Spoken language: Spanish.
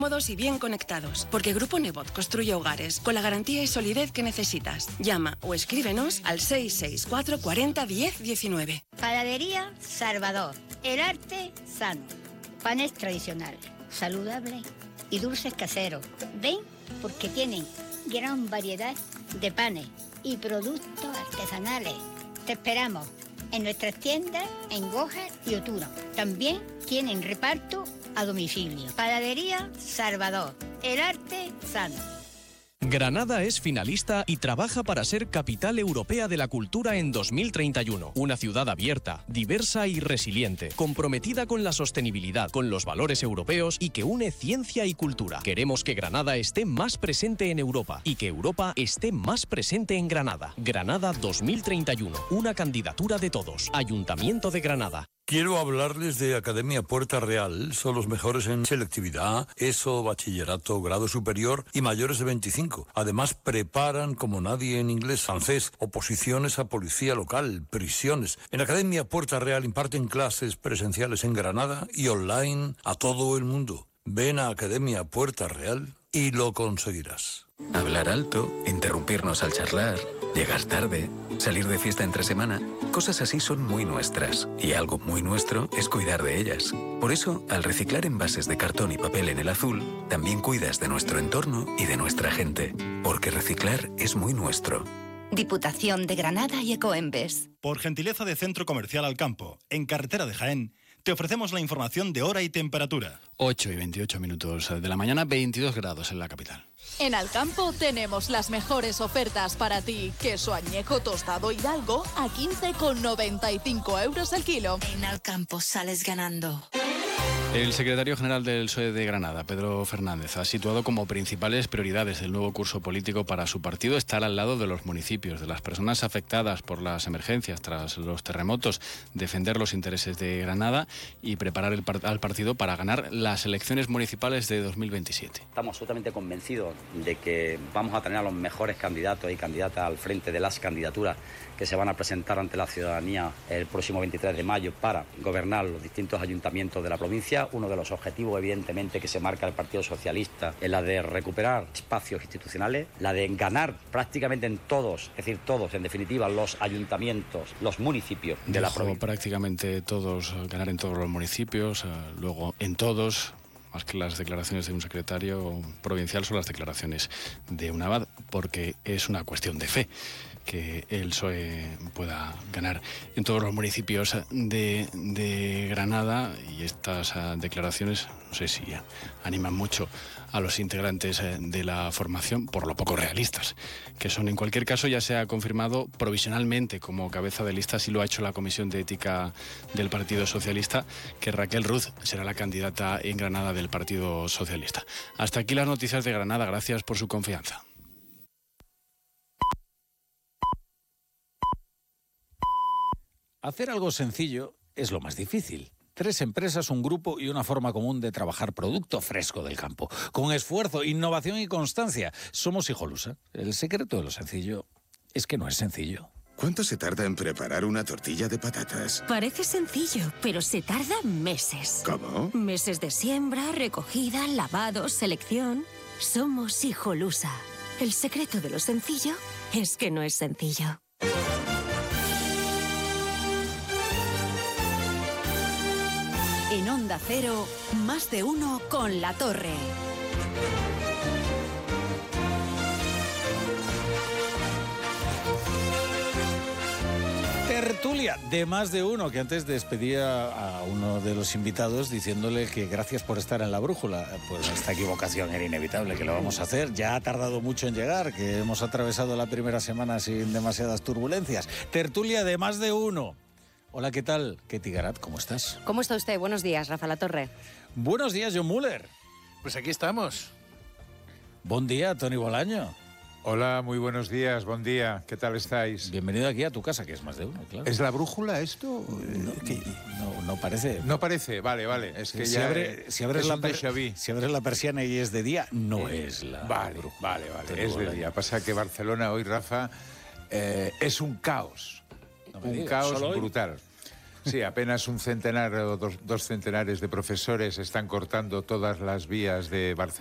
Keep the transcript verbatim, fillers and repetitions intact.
cómodos y bien conectados, porque Grupo Nebot construye hogares con la garantía y solidez que necesitas. Llama o escríbenos al seis seis cuatro cuarenta diez diecinueve. Panadería Salvador, el arte sano, panes tradicionales, saludables y dulces caseros. Ven porque tienen gran variedad de panes y productos artesanales. Te esperamos en nuestras tiendas en Goja y Oturo. También tienen reparto a domicilio. Panadería Salvador, el arte sano. Granada es finalista y trabaja para ser capital europea de la cultura en dos mil treinta y uno. Una ciudad abierta, diversa y resiliente, comprometida con la sostenibilidad, con los valores europeos y que une ciencia y cultura. Queremos que Granada esté más presente en Europa y que Europa esté más presente en Granada. Granada dos mil treinta y uno, una candidatura de todos. Ayuntamiento de Granada. Quiero hablarles de Academia Puerta Real. Son los mejores en selectividad, ESO, bachillerato, grado superior y mayores de veinticinco. Además, preparan como nadie en inglés, francés, oposiciones a policía local, prisiones. En Academia Puerta Real imparten clases presenciales en Granada y online a todo el mundo. Ven a Academia Puerta Real y lo conseguirás. Hablar alto, interrumpirnos al charlar, llegar tarde, salir de fiesta entre semana, cosas así son muy nuestras. Y algo muy nuestro es cuidar de ellas. Por eso, al reciclar envases de cartón y papel en el azul, también cuidas de nuestro entorno y de nuestra gente. Porque reciclar es muy nuestro. Diputación de Granada y Ecoembes. Por gentileza de Centro Comercial Alcampo, en carretera de Jaén, te ofrecemos la información de hora y temperatura. ocho y veintiocho minutos de la mañana, veintidós grados en la capital. En Alcampo tenemos las mejores ofertas para ti. Queso añejo tostado Hidalgo a quince con noventa y cinco euros el kilo. En Alcampo sales ganando. El secretario general del P S O E de Granada, Pedro Fernández, ha situado como principales prioridades del nuevo curso político para su partido estar al lado de los municipios, de las personas afectadas por las emergencias tras los terremotos, defender los intereses de Granada y preparar el part- al partido para ganar las elecciones municipales de dos mil veintisiete. Estamos absolutamente convencidos de que vamos a tener a los mejores candidatos y candidatas al frente de las candidaturas que se van a presentar ante la ciudadanía el próximo veintitrés de mayo para gobernar los distintos ayuntamientos de la provincia. Uno de los objetivos, evidentemente, que se marca el Partido Socialista es la de recuperar espacios institucionales, la de ganar prácticamente en todos, es decir, todos, en definitiva, los ayuntamientos, los municipios de Dijo la provincia. prácticamente todos, ganar en todos los municipios, luego en todos. Más que las declaraciones de un secretario provincial son las declaraciones de un abad, porque es una cuestión de fe que el P S O E pueda ganar en todos los municipios de, de Granada, y estas uh, declaraciones, no sé si uh, animan mucho a los integrantes uh, de la formación, por lo poco realistas que son. En cualquier caso, ya se ha confirmado provisionalmente como cabeza de lista, así lo ha hecho la Comisión de Ética del Partido Socialista, que Raquel Ruz será la candidata en Granada del Partido Socialista. Hasta aquí las noticias de Granada. Gracias por su confianza. Hacer algo sencillo es lo más difícil. Tres empresas, un grupo y una forma común de trabajar producto fresco del campo. Con esfuerzo, innovación y constancia. Somos Hijolusa. El secreto de lo sencillo es que no es sencillo. ¿Cuánto se tarda en preparar una tortilla de patatas? Parece sencillo, pero se tarda meses. ¿Cómo? Meses de siembra, recogida, lavado, selección. Somos Hijolusa. El secreto de lo sencillo es que no es sencillo. En Onda Cero, más de uno con La Torre. Tertulia de más de uno, que antes despedía a uno de los invitados diciéndole que gracias por estar en la brújula. Pues esta equivocación era inevitable, que lo vamos a hacer. Ya ha tardado mucho en llegar, que hemos atravesado la primera semana sin demasiadas turbulencias. Tertulia de más de uno. Hola, ¿qué tal? Ketty Garat, ¿cómo estás? ¿Cómo está usted? Buenos días, Rafa La Torre. Buenos días, John Muller. Pues aquí estamos. Buen día, Toni Bolaño. Hola, muy buenos días, buen día. ¿Qué tal estáis? Bienvenido aquí a tu casa, que es más de uno, claro. ¿Es la brújula esto? No, no, no parece. No parece, vale, vale. Es que si ya abre, si, abres es la un per, déjà vu. si abres la persiana y es de día, no eh, es la Vale, brújula. vale, vale, es de día. Pasa que Barcelona hoy, Rafa, eh, es un caos. No me un digas, caos ¿solo hoy? brutal. Sí, apenas un centenar o dos, dos centenares de profesores están cortando todas las vías de Barcelona.